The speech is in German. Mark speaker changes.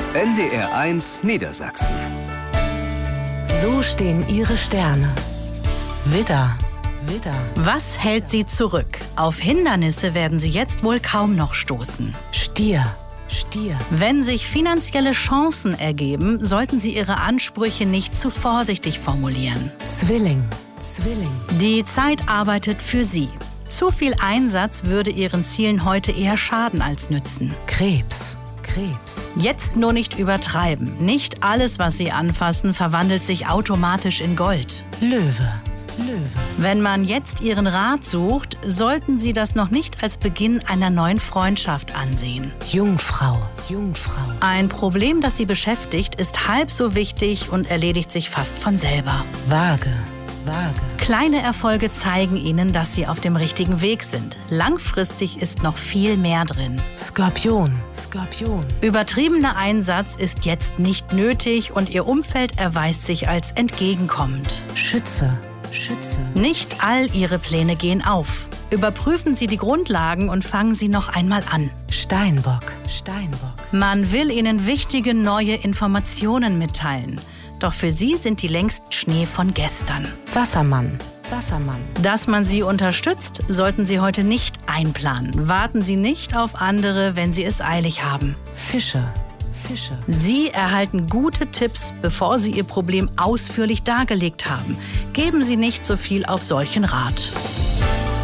Speaker 1: NDR1 Niedersachsen.
Speaker 2: So stehen ihre Sterne. Widder, Widder.
Speaker 3: Was hält sie zurück? Auf Hindernisse werden sie jetzt wohl kaum noch stoßen.
Speaker 2: Stier, Stier.
Speaker 3: Wenn sich finanzielle Chancen ergeben, sollten Sie Ihre Ansprüche nicht zu vorsichtig formulieren.
Speaker 2: Zwilling, Zwilling.
Speaker 3: Die Zeit arbeitet für Sie. Zu viel Einsatz würde Ihren Zielen heute eher schaden als nützen.
Speaker 2: Krebs, Krebs.
Speaker 3: Jetzt nur nicht übertreiben. Nicht alles, was Sie anfassen, verwandelt sich automatisch in Gold.
Speaker 2: Löwe, Löwe.
Speaker 3: Wenn man jetzt Ihren Rat sucht, sollten Sie das noch nicht als Beginn einer neuen Freundschaft ansehen.
Speaker 2: Jungfrau, Jungfrau.
Speaker 3: Ein Problem, das Sie beschäftigt, ist halb so wichtig und erledigt sich fast von selber.
Speaker 2: Waage, Waage.
Speaker 3: Kleine Erfolge zeigen Ihnen, dass Sie auf dem richtigen Weg sind. Langfristig ist noch viel mehr drin.
Speaker 2: Skorpion, Skorpion.
Speaker 3: Übertriebener Einsatz ist jetzt nicht nötig und Ihr Umfeld erweist sich als entgegenkommend.
Speaker 2: Schütze, Schütze.
Speaker 3: Nicht all Ihre Pläne gehen auf. Überprüfen Sie die Grundlagen und fangen Sie noch einmal an.
Speaker 2: Steinbock, Steinbock.
Speaker 3: Man will Ihnen wichtige neue Informationen mitteilen. Doch für Sie sind die längst Schnee von gestern.
Speaker 2: Wassermann, Wassermann.
Speaker 3: Dass man Sie unterstützt, sollten Sie heute nicht einplanen. Warten Sie nicht auf andere, wenn Sie es eilig haben.
Speaker 2: Fische, Fische.
Speaker 3: Sie erhalten gute Tipps, bevor Sie Ihr Problem ausführlich dargelegt haben. Geben Sie nicht so viel auf solchen Rat.